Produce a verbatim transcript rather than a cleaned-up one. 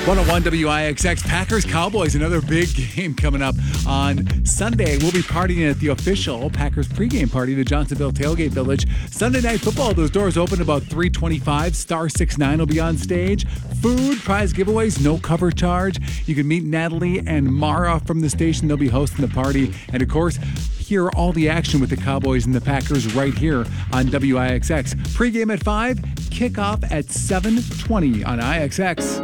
one oh one W I X X, Packers Cowboys, another big game coming up on Sunday. We'll be partying at the official Packers pregame party, the Johnsonville Tailgate Village. Sunday Night Football, those doors open about three twenty-five. Star six nine will be on stage. Food, prize giveaways, no cover charge. You can meet Natalie and Mara from the station. They'll be hosting the party. And of course, hear all the action with the Cowboys and the Packers right here on W I X X. Pregame at five, kickoff at seven twenty on I X X.